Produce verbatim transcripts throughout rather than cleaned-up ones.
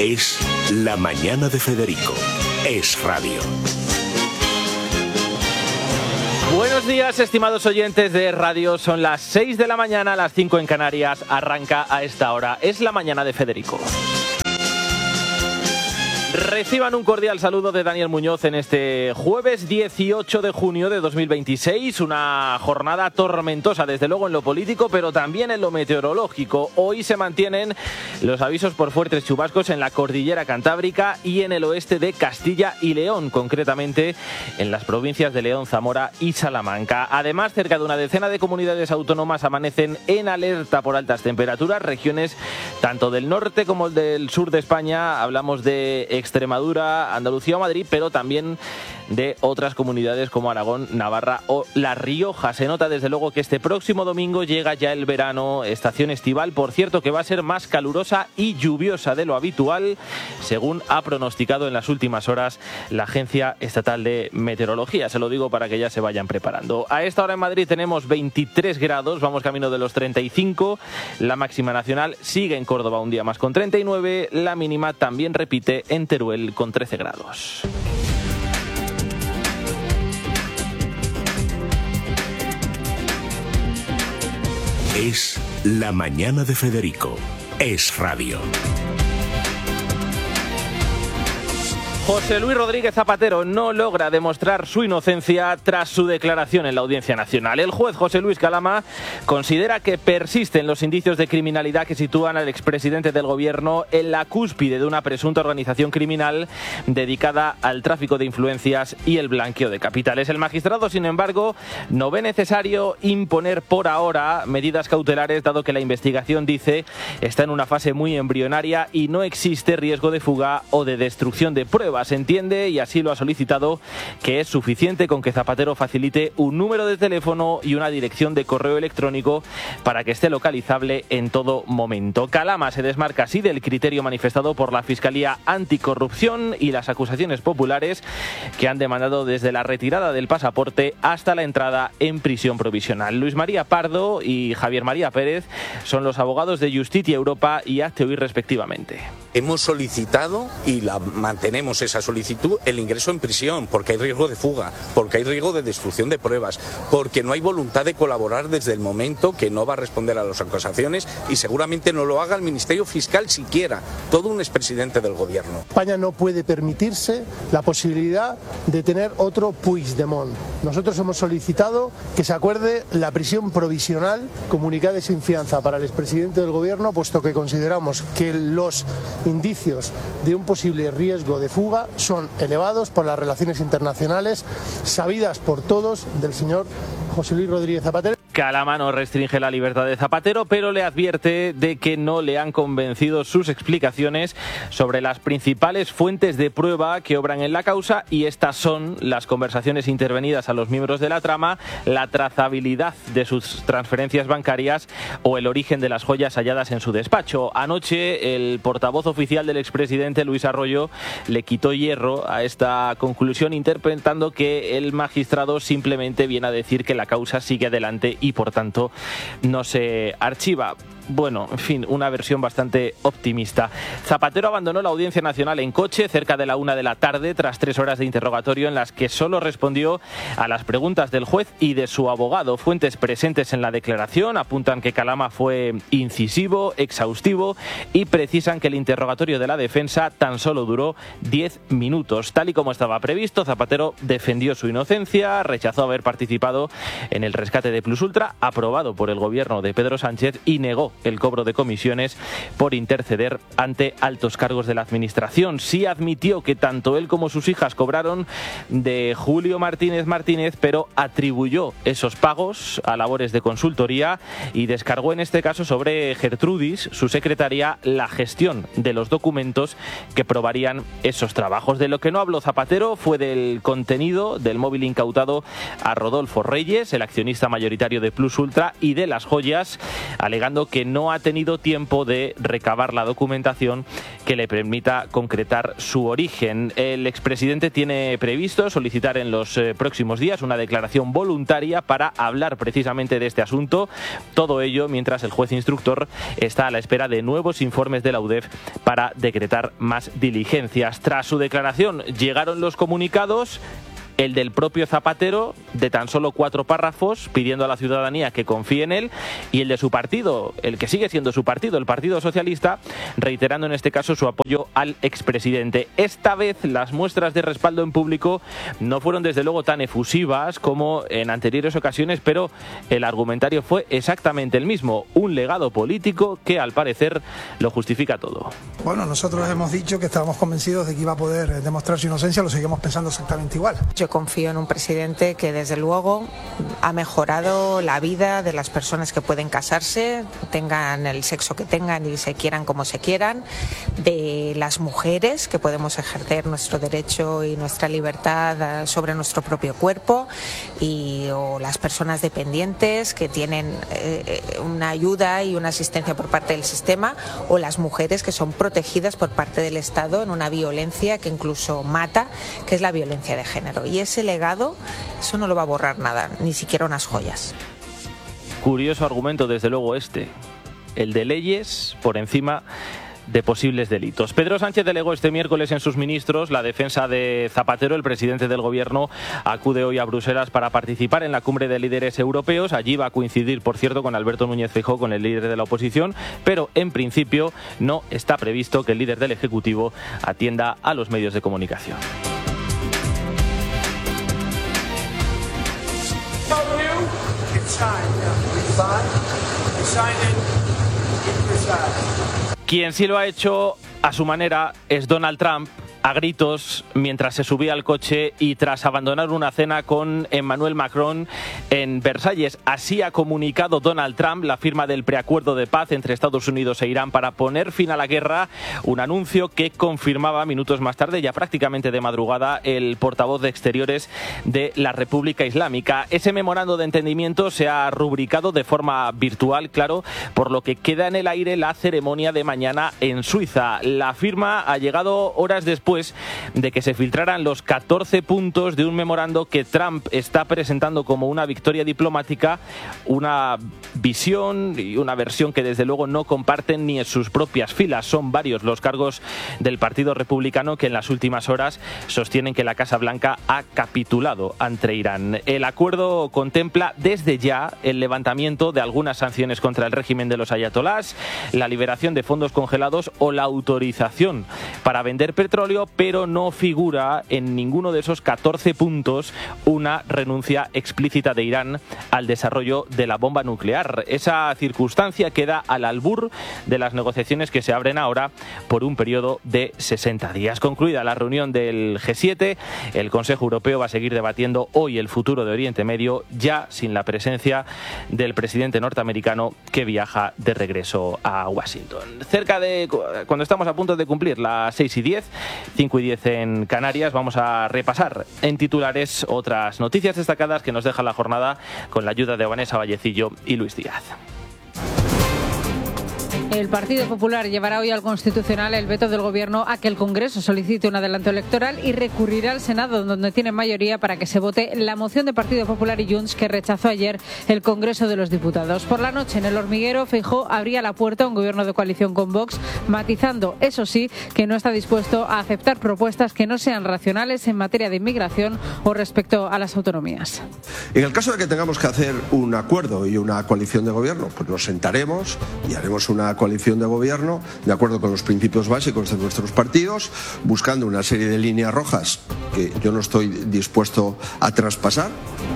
Es La Mañana de Federico. Es Radio. Buenos días, estimados oyentes de radio. Son las seis de la mañana, las cinco en Canarias. Arranca a esta hora. Es La Mañana de Federico. Reciban un cordial saludo de Daniel Muñoz en este jueves dieciocho de junio de dos mil veintiséis. Una jornada tormentosa, desde luego en lo político, pero también en lo meteorológico. Hoy se mantienen los avisos por fuertes chubascos en la cordillera cantábrica y en el oeste de Castilla y León, concretamente en las provincias de León, Zamora y Salamanca. Además, cerca de una decena de comunidades autónomas amanecen en alerta por altas temperaturas. Regiones tanto del norte como del sur de España, hablamos de Extremadura, Andalucía o Madrid, pero también de otras comunidades como Aragón, Navarra o La Rioja. Se nota desde luego que este próximo domingo llega ya el verano, estación estival, por cierto, que va a ser más calurosa y lluviosa de lo habitual, según ha pronosticado en las últimas horas la Agencia Estatal de Meteorología. Se lo digo para que ya se vayan preparando. A esta hora en Madrid tenemos veintitrés grados, vamos camino de los treinta y cinco. La máxima nacional sigue en Córdoba un día más con treinta y nueve. La mínima también repite en Teruel con trece grados. Es La Mañana de Federico. Es Radio. José Luis Rodríguez Zapatero no logra demostrar su inocencia tras su declaración en la Audiencia Nacional. El juez José Luis Calama considera que persisten los indicios de criminalidad que sitúan al expresidente del Gobierno en la cúspide de una presunta organización criminal dedicada al tráfico de influencias y el blanqueo de capitales. El magistrado, sin embargo, no ve necesario imponer por ahora medidas cautelares, dado que la investigación, dice, está en una fase muy embrionaria y no existe riesgo de fuga o de destrucción de pruebas. Se entiende, y así lo ha solicitado, que es suficiente con que Zapatero facilite un número de teléfono y una dirección de correo electrónico para que esté localizable en todo momento. Calama se desmarca así del criterio manifestado por la Fiscalía Anticorrupción y las acusaciones populares que han demandado desde la retirada del pasaporte hasta la entrada en prisión provisional. Luis María Pardo y Javier María Pérez son los abogados de Justitia Europa y Hazte Oír respectivamente. Hemos solicitado y la mantenemos esa solicitud, el ingreso en prisión, porque hay riesgo de fuga, porque hay riesgo de destrucción de pruebas, porque no hay voluntad de colaborar desde el momento, que no va a responder a las acusaciones y seguramente no lo haga el Ministerio Fiscal siquiera, todo un expresidente del Gobierno. España no puede permitirse la posibilidad de tener otro Puigdemont. Nosotros hemos solicitado que se acuerde la prisión provisional comunicada sin fianza para el expresidente del Gobierno, puesto que consideramos que los indicios de un posible riesgo de fuga son elevados por las relaciones internacionales sabidas por todos del señor José Luis Rodríguez Zapatero. Calama no restringe la libertad de Zapatero, pero le advierte de que no le han convencido sus explicaciones sobre las principales fuentes de prueba que obran en la causa, y estas son las conversaciones intervenidas a los miembros de la trama, la trazabilidad de sus transferencias bancarias o el origen de las joyas halladas en su despacho. Anoche, el portavoz oficial del expresidente, Luis Arroyo, le quitó hierro a esta conclusión, interpretando que el magistrado simplemente viene a decir que la causa sigue adelante y por tanto no se archiva. Bueno, en fin, una versión bastante optimista. Zapatero abandonó la Audiencia Nacional en coche cerca de la una de la tarde tras tres horas de interrogatorio en las que solo respondió a las preguntas del juez y de su abogado. Fuentes presentes en la declaración apuntan que Calama fue incisivo, exhaustivo, y precisan que el interrogatorio de la defensa tan solo duró diez minutos. Tal y como estaba previsto, Zapatero defendió su inocencia, rechazó haber participado en el rescate de Plus Ultra, aprobado por el gobierno de Pedro Sánchez, y negó el cobro de comisiones por interceder ante altos cargos de la administración. Sí admitió que tanto él como sus hijas cobraron de Julio Martínez Martínez, pero atribuyó esos pagos a labores de consultoría y descargó en este caso sobre Gertrudis, su secretaria, la gestión de los documentos que probarían esos trabajos. De lo que no habló Zapatero fue del contenido del móvil incautado a Rodolfo Reyes, el accionista mayoritario de Plus Ultra, y de las joyas, alegando que que no ha tenido tiempo de recabar la documentación que le permita concretar su origen. El expresidente tiene previsto solicitar en los eh, próximos días una declaración voluntaria para hablar precisamente de este asunto. Todo ello mientras el juez instructor está a la espera de nuevos informes de la U D E F para decretar más diligencias. Tras su declaración llegaron los comunicados, el del propio Zapatero, de tan solo cuatro párrafos, pidiendo a la ciudadanía que confíe en él, y el de su partido, el que sigue siendo su partido, el Partido Socialista, reiterando en este caso su apoyo al expresidente. Esta vez las muestras de respaldo en público no fueron desde luego tan efusivas como en anteriores ocasiones, pero el argumentario fue exactamente el mismo, un legado político que al parecer lo justifica todo. Bueno, nosotros hemos dicho que estábamos convencidos de que iba a poder demostrar su inocencia, lo seguimos pensando exactamente igual. Yo confío en un presidente que desde luego ha mejorado la vida de las personas que pueden casarse, tengan el sexo que tengan y se quieran como se quieran, de las mujeres que podemos ejercer nuestro derecho y nuestra libertad sobre nuestro propio cuerpo, y o las personas dependientes que tienen eh, una ayuda y una asistencia por parte del sistema, o las mujeres que son protegidas por parte del Estado en una violencia que incluso mata, que es la violencia de género. Y ese legado, eso no lo va a borrar nada, ni siquiera unas joyas. Curioso argumento, desde luego, este, el de leyes por encima de posibles delitos. Pedro Sánchez delegó este miércoles en sus ministros la defensa de Zapatero. El presidente del gobierno acude hoy a Bruselas para participar en la cumbre de líderes europeos. Allí va a coincidir, por cierto, con Alberto Núñez Feijóo, con el líder de la oposición, pero en principio no está previsto que el líder del Ejecutivo atienda a los medios de comunicación. Quien sí lo ha hecho a su manera es Donald Trump, a gritos mientras se subía al coche y tras abandonar una cena con Emmanuel Macron en Versalles. Así ha comunicado Donald Trump la firma del preacuerdo de paz entre Estados Unidos e Irán para poner fin a la guerra, un anuncio que confirmaba minutos más tarde, ya prácticamente de madrugada, el portavoz de Exteriores de la República Islámica. Ese memorando de entendimiento se ha rubricado de forma virtual, claro, por lo que queda en el aire la ceremonia de mañana en Suiza. La firma ha llegado horas después de que se filtraran los catorce puntos de un memorando que Trump está presentando como una victoria diplomática, una visión y una versión que desde luego no comparten ni en sus propias filas. Son varios los cargos del Partido Republicano que en las últimas horas sostienen que la Casa Blanca ha capitulado ante Irán. El acuerdo contempla desde ya el levantamiento de algunas sanciones contra el régimen de los ayatolás, la liberación de fondos congelados o la autorización para vender petróleo, pero no figura en ninguno de esos catorce puntos una renuncia explícita de Irán al desarrollo de la bomba nuclear. Esa circunstancia queda al albur de las negociaciones que se abren ahora por un periodo de sesenta días. Concluida la reunión del G siete, el Consejo Europeo va a seguir debatiendo hoy el futuro de Oriente Medio, ya sin la presencia del presidente norteamericano que viaja de regreso a Washington. Cerca de cuando estamos a punto de cumplir las seis y diez, cinco y diez en Canarias, vamos a repasar en titulares otras noticias destacadas que nos deja la jornada con la ayuda de Vanessa Vallecillo y Luis Díaz. El Partido Popular llevará hoy al Constitucional el veto del Gobierno a que el Congreso solicite un adelanto electoral y recurrirá al Senado, donde tiene mayoría, para que se vote la moción de Partido Popular y Junts que rechazó ayer el Congreso de los Diputados. Por la noche, en El Hormiguero, Feijóo abría la puerta a un gobierno de coalición con Vox, matizando, eso sí, que no está dispuesto a aceptar propuestas que no sean racionales en materia de inmigración o respecto a las autonomías. En el caso de que tengamos que hacer un acuerdo y una coalición de gobierno, pues nos sentaremos y haremos una coalición de gobierno de acuerdo con los principios básicos de nuestros partidos, buscando una serie de líneas rojas que yo no estoy dispuesto a traspasar.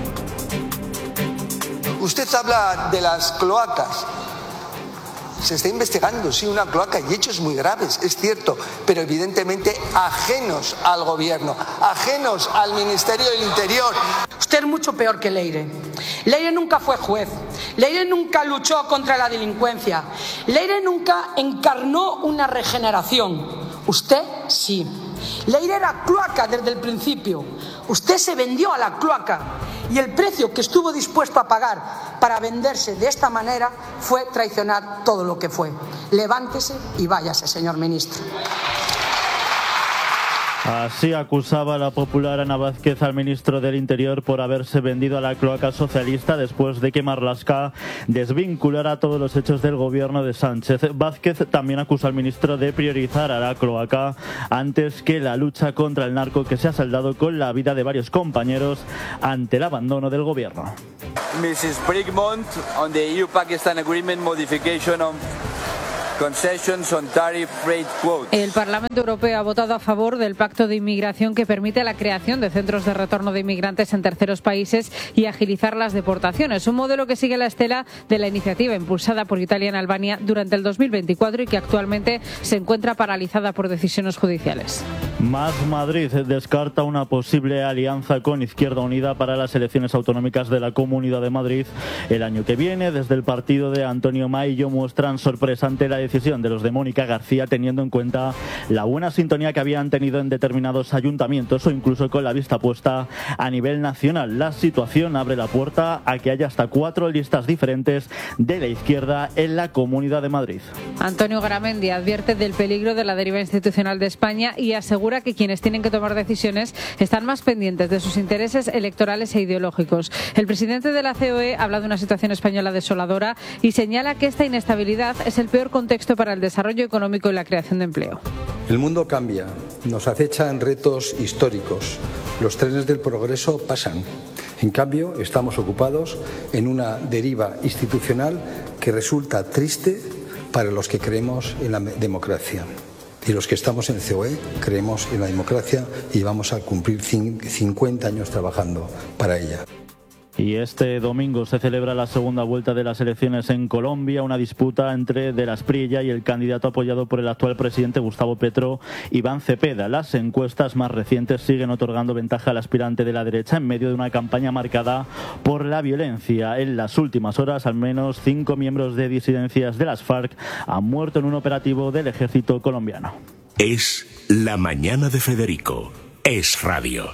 Usted habla de las cloacas. Se está investigando, sí, una cloaca y hechos muy graves, es cierto, pero evidentemente ajenos al gobierno, ajenos al Ministerio del Interior. Usted es mucho peor que Leire. Leire nunca fue juez. Leire nunca luchó contra la delincuencia. Leire nunca encarnó una regeneración. Usted sí. Leire era cloaca desde el principio. Usted se vendió a la cloaca y el precio que estuvo dispuesto a pagar para venderse de esta manera fue traicionar todo lo que fue. Levántese y váyase, señor ministro. Así acusaba la popular Ana Vázquez al ministro del Interior por haberse vendido a la cloaca socialista después de que Marlaska desvinculara todos los hechos del gobierno de Sánchez. Vázquez también acusa al ministro de priorizar a la cloaca antes que la lucha contra el narco, que se ha saldado con la vida de varios compañeros ante el abandono del gobierno. missus Brigmont, on the E U-Pakistan Agreement modification on concessions on tariff freight quotes. El Parlamento Europeo ha votado a favor del pacto de inmigración que permite la creación de centros de retorno de inmigrantes en terceros países y agilizar las deportaciones. Un modelo que sigue la estela de la iniciativa impulsada por Italia en Albania durante el dos mil veinticuatro y que actualmente se encuentra paralizada por decisiones judiciales. Más Madrid descarta una posible alianza con Izquierda Unida para las elecciones autonómicas de la Comunidad de Madrid el año que viene. Desde el partido de Antonio Maillo muestran sorpresa ante la decisión de los de Mónica García, teniendo en cuenta la buena sintonía que habían tenido en determinados ayuntamientos o incluso con la vista puesta a nivel nacional. La situación abre la puerta a que haya hasta cuatro listas diferentes de la izquierda en la Comunidad de Madrid. Antonio Garamendi advierte del peligro de la deriva institucional de España y asegura que quienes tienen que tomar decisiones están más pendientes de sus intereses electorales e ideológicos. El presidente de la C O E habla de una situación española desoladora y señala que esta inestabilidad es el peor contexto para el desarrollo económico y la creación de empleo. El mundo cambia, nos acechan retos históricos. Los trenes del progreso pasan. En cambio, estamos ocupados en una deriva institucional que resulta triste para los que creemos en la democracia. Y los que estamos en C O E creemos en la democracia y vamos a cumplir cincuenta años trabajando para ella. Y este domingo se celebra la segunda vuelta de las elecciones en Colombia, una disputa entre De la Espriella y el candidato apoyado por el actual presidente Gustavo Petro, Iván Cepeda. Las encuestas más recientes siguen otorgando ventaja al aspirante de la derecha en medio de una campaña marcada por la violencia. En las últimas horas, al menos cinco miembros de disidencias de las FARC han muerto en un operativo del ejército colombiano. Es La Mañana de Federico. Es Radio.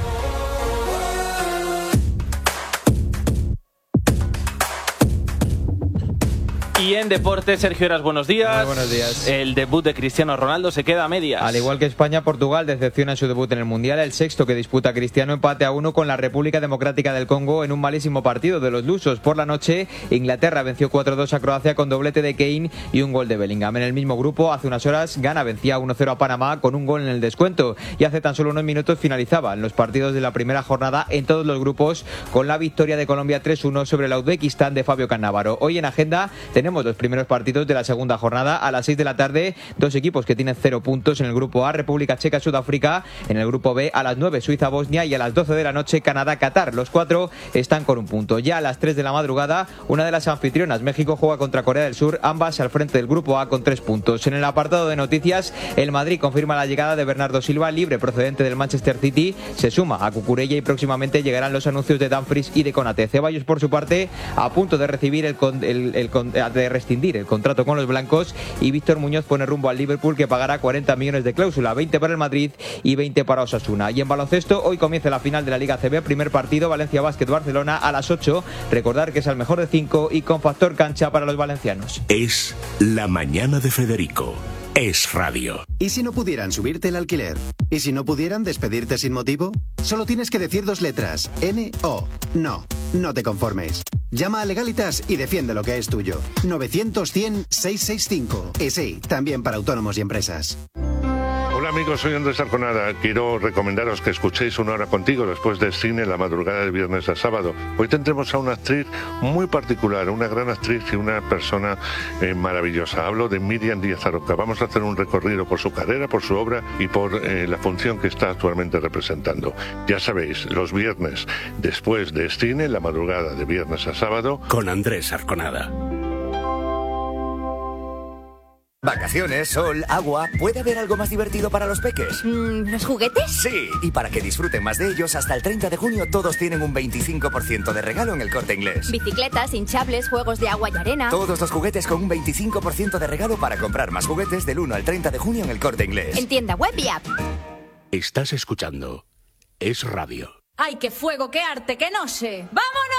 Y en deporte, Sergio Heras, buenos días. Muy buenos días. El debut de Cristiano Ronaldo se queda a medias. Al igual que España, Portugal decepciona en su debut en el Mundial, el sexto que disputa Cristiano, empate a uno con la República Democrática del Congo en un malísimo partido de los lusos. Por la noche, Inglaterra venció cuatro dos a Croacia con doblete de Kane y un gol de Bellingham. En el mismo grupo, hace unas horas, Ghana vencía uno cero a Panamá con un gol en el descuento. Y hace tan solo unos minutos finalizaban los partidos de la primera jornada en todos los grupos con la victoria de Colombia tres uno sobre la Uzbekistán de Fabio Cannavaro. Hoy en agenda tenemos los primeros partidos de la segunda jornada. A las seis de la tarde, dos equipos que tienen cero puntos en el grupo A, República Checa, Sudáfrica. En el grupo B, a las nueve, Suiza, Bosnia. Y a las doce de la noche, Canadá, Qatar. Los cuatro están con un punto. Ya a las tres de la madrugada, una de las anfitrionas, México, juega contra Corea del Sur, ambas al frente del grupo A con tres puntos. En el apartado de noticias, el Madrid confirma la llegada de Bernardo Silva, libre procedente del Manchester City. Se suma a Cucurella y próximamente llegarán los anuncios de Dumfries y de Konate. Ceballos, por su parte, a punto de recibir el, el, el, el de rescindir el contrato con los blancos, y Víctor Muñoz pone rumbo al Liverpool, que pagará cuarenta millones de cláusula, veinte para el Madrid y veinte para Osasuna. Y en baloncesto, hoy comienza la final de la Liga A C B, primer partido, Valencia Basket Barcelona a las ocho. Recordar que es al mejor de cinco y con factor cancha para los valencianos. Es La Mañana de Federico. Es Radio. ¿Y si no pudieran subirte el alquiler? ¿Y si no pudieran despedirte sin motivo? Solo tienes que decir dos letras. N O. No, no te conformes. Llama a Legalitas y defiende lo que es tuyo. novecientos, cien, seiscientos sesenta y cinco. Y sí, también para autónomos y empresas. Hola amigos, soy Andrés Arconada. Quiero recomendaros que escuchéis Una Hora Contigo después del cine la madrugada de viernes a sábado. Hoy tendremos a una actriz muy particular, una gran actriz y una persona eh, maravillosa. Hablo de Miriam Díaz Aroca. Vamos a hacer un recorrido por su carrera, por su obra y por eh, la función que está actualmente representando. Ya sabéis, los viernes después del cine, la madrugada de viernes a sábado, con Andrés Arconada. Vacaciones, sol, agua. ¿Puede haber algo más divertido para los peques? Mm, ¿Los juguetes? Sí, y para que disfruten más de ellos, hasta el treinta de junio todos tienen un veinticinco por ciento de regalo en El Corte Inglés. Bicicletas, hinchables, juegos de agua y arena. Todos los juguetes con un veinticinco por ciento de regalo para comprar más juguetes del uno al treinta de junio en El Corte Inglés. En tienda web y app. Estás escuchando Es Radio. ¡Ay, qué fuego, qué arte, qué noche! ¡Vámonos!